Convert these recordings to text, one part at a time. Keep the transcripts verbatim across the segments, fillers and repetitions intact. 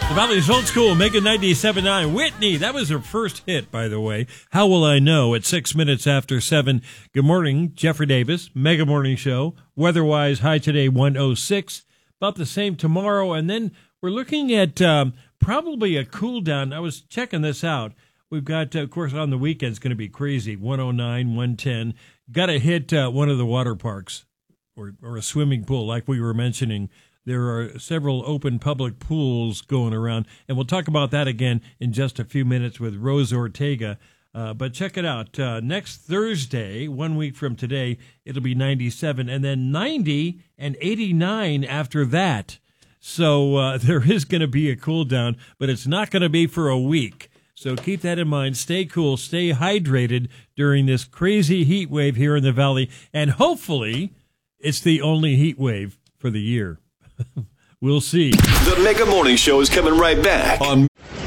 The Valley's Old School, Mega ninety-seven point nine. Whitney, that was her first hit, by the way. How Will I Know at six minutes after seven. Good morning, Jeffrey Davis, Mega Morning Show. Weather-wise, high today, one oh six. About the same tomorrow. And then we're looking at um, probably a cool down. I was checking this out. We've got, uh, of course, on the weekend, it's going to be crazy. one oh nine, one ten. Got to hit uh, one of the water parks or, or a swimming pool, like we were mentioning. There are several open public pools going around, and we'll talk about that again in just a few minutes with Rose Ortega. Uh, but check it out. Uh, next Thursday, one week from today, it'll be ninety-seven, and then ninety and eighty-nine after that. So uh, there is going to be a cool down, but it's not going to be for a week. So keep that in mind. Stay cool, stay hydrated during this crazy heat wave here in the Valley, and hopefully it's the only heat wave for the year. We'll see. The Mega Morning Show is coming right back on.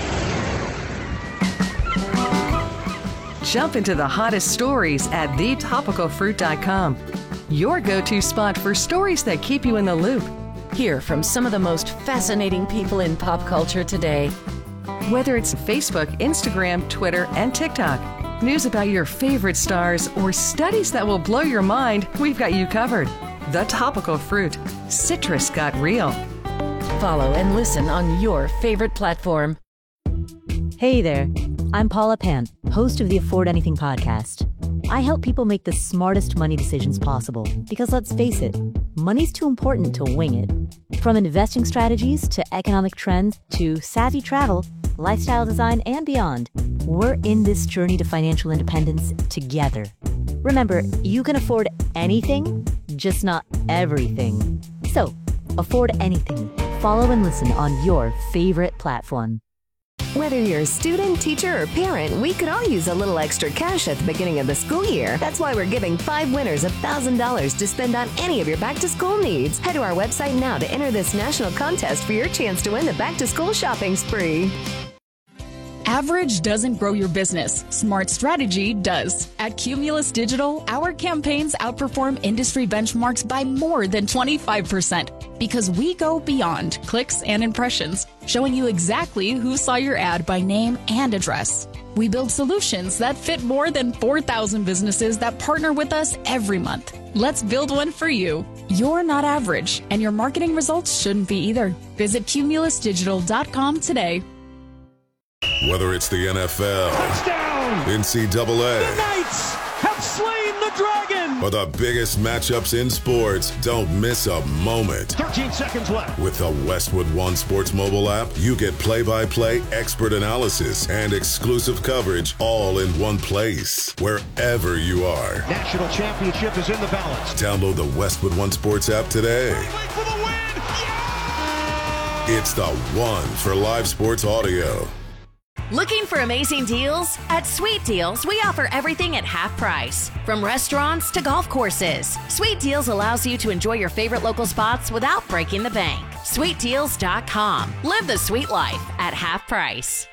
Jump into the hottest stories at the topical fruit dot com. Your go-to spot for stories that keep you in the loop. Hear from some of the most fascinating people in pop culture today. Whether it's Facebook, Instagram, Twitter, and TikTok, news about your favorite stars, or studies that will blow your mind, we've got you covered. The Topical Fruit. Citrus got real. Follow and listen on your favorite platform. Hey there, I'm Paula Pant, host of the Afford Anything podcast. I help people make the smartest money decisions possible because, let's face it, money's too important to wing it. From investing strategies to economic trends to savvy travel, lifestyle design, and beyond, we're in this journey to financial independence together. Remember, you can afford anything, just not everything. So, afford anything. Follow and listen on your favorite platform. Whether you're a student, teacher, or parent, we could all use a little extra cash at the beginning of the school year. That's why we're giving five winners one thousand dollars to spend on any of your back-to-school needs. Head to our website now to enter this national contest for your chance to win the back-to-school shopping spree. Average doesn't grow your business. Smart strategy does. At Cumulus Digital, our campaigns outperform industry benchmarks by more than twenty-five percent because we go beyond clicks and impressions, showing you exactly who saw your ad by name and address. We build solutions that fit more than four thousand businesses that partner with us every month. Let's build one for you. You're not average, and your marketing results shouldn't be either. Visit cumulus digital dot com today. Whether it's the N F L, touchdown, N C double A, the Knights have slain the dragon, or the biggest matchups in sports, don't miss a moment. thirteen seconds left. With the Westwood One Sports mobile app, you get play-by-play expert analysis and exclusive coverage all in one place, wherever you are. National championship is in the balance. Download the Westwood One Sports app today. For the win. Yeah! It's the one for live sports audio. Looking for amazing deals? At Sweet Deals, we offer everything at half price. From restaurants to golf courses, Sweet Deals allows you to enjoy your favorite local spots without breaking the bank. sweet deals dot com. Live the sweet life at half price.